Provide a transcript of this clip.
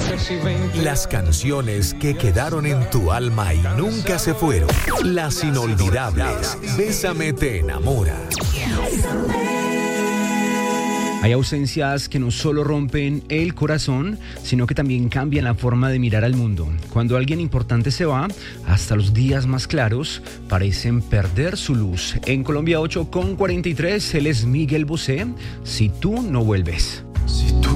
Las canciones que quedaron en tu alma y nunca se fueron. Las inolvidables. Bésame te enamora. Hay ausencias que no solo rompen el corazón, sino que también cambian la forma de mirar al mundo. Cuando alguien importante se va, hasta los días más claros parecen perder su luz. En Colombia 8:43, él es Miguel Bosé, Si tú no vuelves.